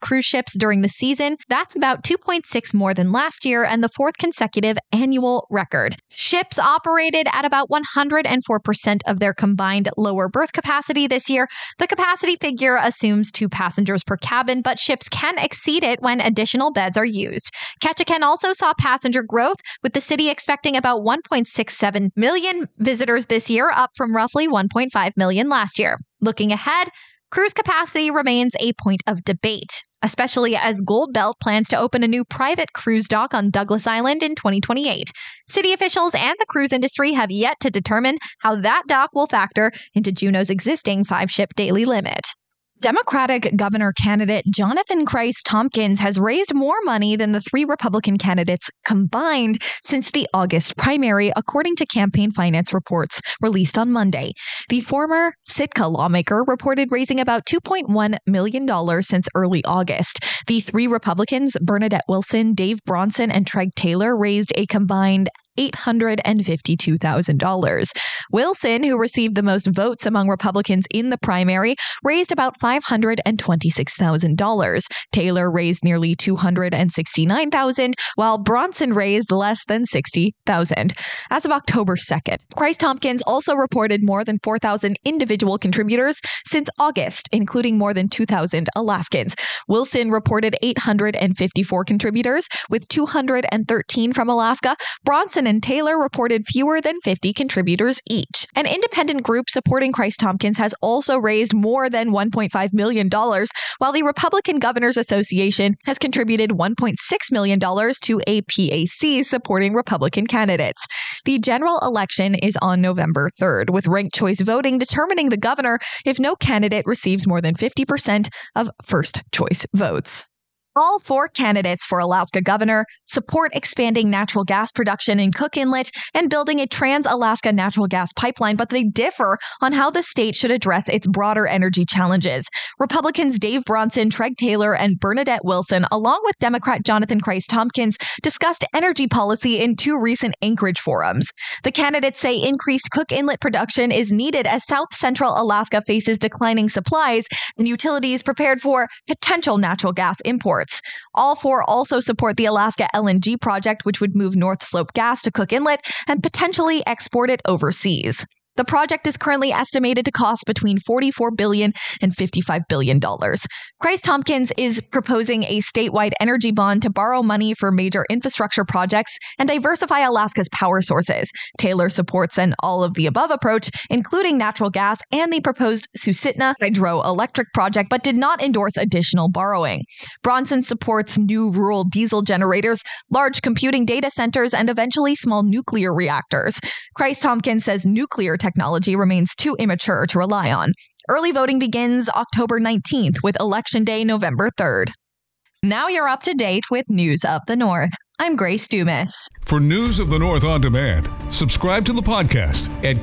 cruise ships during the season. That's about 2.6 more than last year and the fourth consecutive annual record. Ships operated at about 104% of their combined lower berth capacity this year. The capacity figure assumes 2 passengers per cabin, but ships can exceed it when additional beds are used. Ketchikan also saw passenger growth, with the city expecting about 1.67 million visitors this year, up from roughly 1.5 million last year. Looking ahead, cruise capacity remains a point of debate, especially as Goldbelt plans to open a new private cruise dock on Douglas Island in 2028. City officials and the cruise industry have yet to determine how that dock will factor into Juneau's existing 5-ship daily limit. Democratic governor candidate Jonathan Christ-Tompkins has raised more money than the 3 Republican candidates combined since the August primary, according to campaign finance reports released on Monday. The former Sitka lawmaker reported raising about $2.1 million since early August. The 3 Republicans, Bernadette Wilson, Dave Bronson, and Treg Taylor, raised a combined $852,000. Wilson, who received the most votes among Republicans in the primary, raised about $526,000. Taylor raised nearly $269,000, while Bronson raised less than $60,000. As of October 2nd, Christ-Tompkins also reported more than 4,000 individual contributors since August, including more than 2,000 Alaskans. Wilson reported 854 contributors, with 213 from Alaska. Bronson and Taylor reported fewer than 50 contributors each. An independent group supporting Christ-Tompkins has also raised more than $1.5 million, while the Republican Governors Association has contributed $1.6 million to a PAC supporting Republican candidates. The general election is on November 3rd, with ranked choice voting determining the governor if no candidate receives more than 50% of first choice votes. All 4 candidates for Alaska governor support expanding natural gas production in Cook Inlet and building a trans-Alaska natural gas pipeline, but they differ on how the state should address its broader energy challenges. Republicans Dave Bronson, Treg Taylor, and Bernadette Wilson, along with Democrat Jonathan Christ-Tompkins, discussed energy policy in 2 recent Anchorage forums. The candidates say increased Cook Inlet production is needed as South Central Alaska faces declining supplies and utilities prepared for potential natural gas imports. All 4 also support the Alaska LNG project, which would move North Slope gas to Cook Inlet and potentially export it overseas. The project is currently estimated to cost between $44 billion and $55 billion. Christ-Tompkins is proposing a statewide energy bond to borrow money for major infrastructure projects and diversify Alaska's power sources. Taylor supports an all-of-the-above approach, including natural gas and the proposed Susitna hydroelectric project, but did not endorse additional borrowing. Bronson supports new rural diesel generators, large computing data centers, and eventually small nuclear reactors. Christ-Tompkins says nuclear technology remains too immature to rely on. Early voting begins October 19th, with Election Day November 3rd. Now you're up to date with News of the North. I'm Grace Dumas. For News of the North on demand, subscribe to the podcast at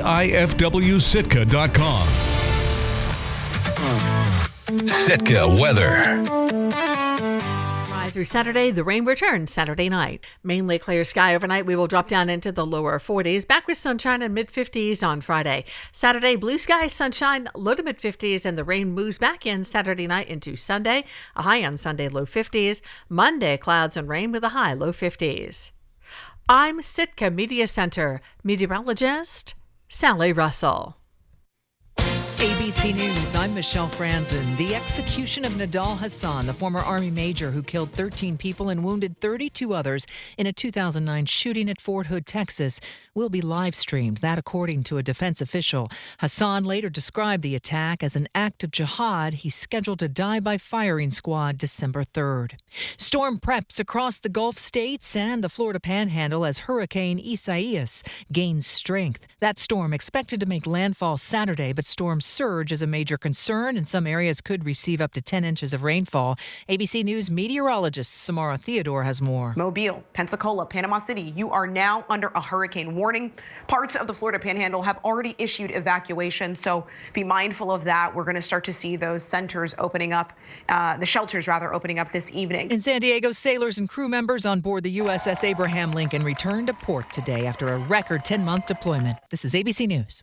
KIFWSitka.com. Sitka weather. Through Saturday, the rain returns Saturday night. Mainly clear sky overnight. We will drop down into the lower 40s, back with sunshine and mid-50s on Friday. Saturday, blue sky, sunshine, low to mid-50s, and the rain moves back in Saturday night into Sunday. A high on Sunday, low 50s. Monday, clouds and rain with a high, low 50s. I'm Sitka Media Center meteorologist Sally Russell. ABC News, I'm Michelle Franzen. The execution of Nidal Hassan, the former Army major who killed 13 people and wounded 32 others in a 2009 shooting at Fort Hood, Texas, will be live-streamed. That according to a defense official. Hassan later described the attack as an act of jihad. He's scheduled to die by firing squad December 3rd. Storm preps across the Gulf states and the Florida Panhandle as Hurricane Isaias gains strength. That storm expected to make landfall Saturday, but storm surge is a major concern, and some areas could receive up to 10 inches of rainfall. ABC News meteorologist Samara Theodore has more. Mobile, Pensacola, Panama City, you are now under a hurricane warning. Parts of the Florida Panhandle have already issued evacuation, so be mindful of that. We're going to start to see those centers opening up, the shelters rather, opening up this evening. In San Diego, sailors and crew members on board the USS Abraham Lincoln returned to port today after a record 10-month deployment. This is ABC News.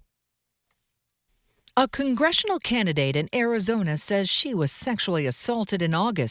A congressional candidate in Arizona says she was sexually assaulted in August